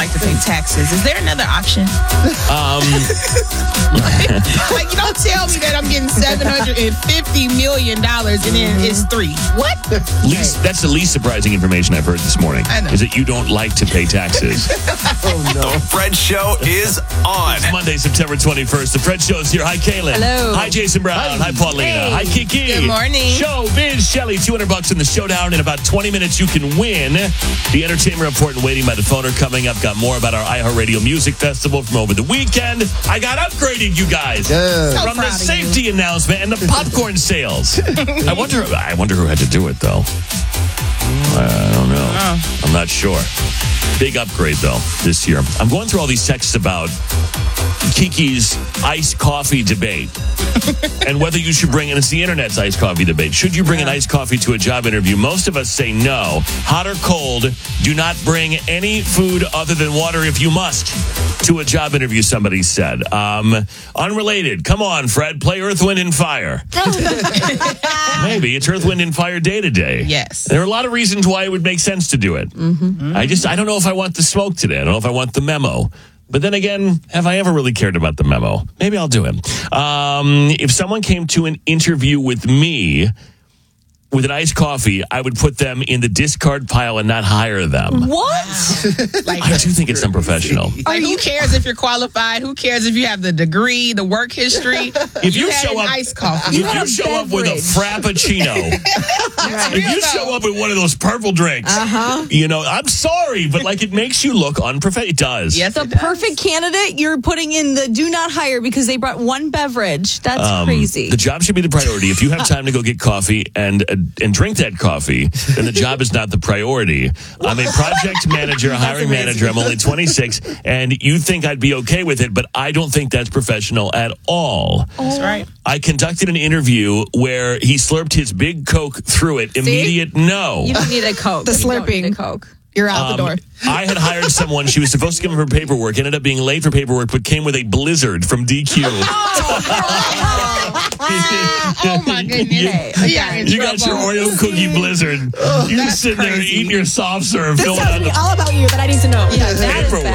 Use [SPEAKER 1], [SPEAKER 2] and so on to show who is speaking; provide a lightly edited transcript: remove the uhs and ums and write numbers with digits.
[SPEAKER 1] like to pay taxes. Is there another option? Like, you don't tell me that I'm getting $750 million and then it's 3. What?
[SPEAKER 2] That's the least surprising information I've heard this morning.
[SPEAKER 1] I know.
[SPEAKER 2] Is that you don't like to pay taxes.
[SPEAKER 3] The Fred Show is on.
[SPEAKER 2] It's Monday, September 21st. The Fred Show's here. Hi, Kaylin.
[SPEAKER 4] Hello.
[SPEAKER 2] Hi, Jason Brown. Hi, Paulina.
[SPEAKER 4] Hey.
[SPEAKER 2] Hi, Kiki.
[SPEAKER 1] Good morning.
[SPEAKER 2] Show Biz Shelley, $200 in the showdown. In about 20 minutes, you can win. The Entertainment Report and Waiting by the Phone are coming up. Got more about our iHeartRadio Music Festival from over the weekend. I got upgraded, you guys.
[SPEAKER 1] So
[SPEAKER 2] From the
[SPEAKER 1] proud of you.
[SPEAKER 2] safety announcement and the popcorn sales. I wonder who had to do it, though. I don't know. I'm not sure. Big upgrade, though, this year. I'm going through all these texts about Kiki's iced coffee debate and whether you should bring, and it's the internet's iced coffee debate. Should you bring an iced coffee to a job interview? Most of us say no. Hot or cold, do not bring any food other than water if you must to a job interview, somebody said. Unrelated. Come on, Fred. Play Earth, Wind, and Fire. Maybe. It's Earth, Wind, and Fire Day today.
[SPEAKER 1] Yes.
[SPEAKER 2] There are a lot of reasons why it would make sense to do it. Mm-hmm. I don't know if I want the smoke today. I don't know if I want the memo. But then again, have I ever really cared about the memo? Maybe I'll do it. If someone came to an interview with me with an iced coffee, I would put them in the discard pile and not hire them.
[SPEAKER 4] What?
[SPEAKER 1] Like,
[SPEAKER 2] I do think it's unprofessional.
[SPEAKER 1] like, who cares if you're qualified? Who cares if you have the degree, the work history?
[SPEAKER 2] If you
[SPEAKER 1] had
[SPEAKER 2] show
[SPEAKER 1] an
[SPEAKER 2] up,
[SPEAKER 1] iced coffee.
[SPEAKER 2] if you show up with a frappuccino, if you show up with one of those purple drinks, I'm sorry, but like it makes you look unprofessional. It does.
[SPEAKER 1] Yes,
[SPEAKER 4] The perfect candidate you're putting in the do not hire because they brought one beverage. That's crazy.
[SPEAKER 2] The job should be the priority. If you have time to go get coffee and drink that coffee, then the job is not the priority. I'm a project manager, hiring manager. I'm only 26, and you think I'd be okay with it, but I don't think that's professional at all.
[SPEAKER 1] That's right.
[SPEAKER 2] I conducted an interview where he slurped his big Coke through it. Immediate no.
[SPEAKER 4] You don't need a Coke.
[SPEAKER 5] The
[SPEAKER 4] You don't need
[SPEAKER 5] slurping.
[SPEAKER 4] a Coke.
[SPEAKER 5] You're out the door.
[SPEAKER 2] I had hired someone. She was supposed to give him her paperwork, ended up being late for paperwork, but came with a blizzard from DQ.
[SPEAKER 1] Oh, my goodness.
[SPEAKER 2] You got your Oreo cookie blizzard. You're just sitting there eating your soft serve.
[SPEAKER 5] This
[SPEAKER 2] filling
[SPEAKER 5] tells
[SPEAKER 2] out
[SPEAKER 5] me
[SPEAKER 2] the
[SPEAKER 5] all about you that I need to know.
[SPEAKER 4] Yeah, that is
[SPEAKER 2] paperwork.
[SPEAKER 4] bad.